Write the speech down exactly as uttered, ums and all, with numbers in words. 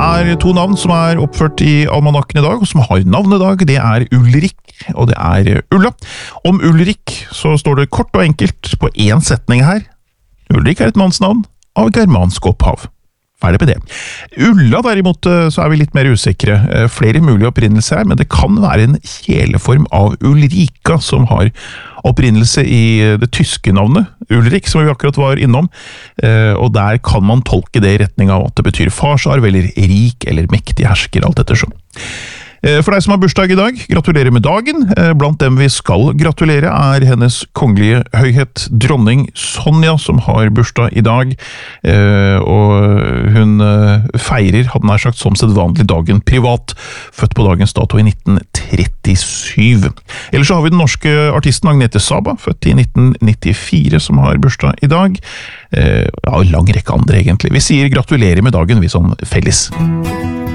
er to navn som er oppført i almanakken i dag, og som har navn i dag. Det er Ulrik, og det er Ulla. Om Ulrik så står det kort og enkelt på én setning her. Ulrik er et mannsnavn av germansk opphav. Ferdig på det. Ulla derimot, så er vi litt mer usikre. Flere mulige opprinnelser her, men det kan være en kjeleform av Ulrika, som har opprinnelse i det tyske navnet, Ulrik, som vi akkurat var innom, og der kan man tolke det i retning av at det betyr farsarv, eller rik, eller mektig hersker, alt etter sånn. For deg som har bursdag i dag, gratulerer med dagen. Blant dem vi skal gratulere er hennes kongelige høyhet dronning Sonja, som har bursdag i dag, og hun feirer, hadde nær sagt som sedvanlig, dagen privat, født på dagens dato i nitten trettisju. Ellers så har vi den norske artisten Agnete Saba, født i nitten nittifire, som har bursdag i dag. Ja, lang rekke andre egentlig. Vi sier gratulerer med dagen, vi sånn felles.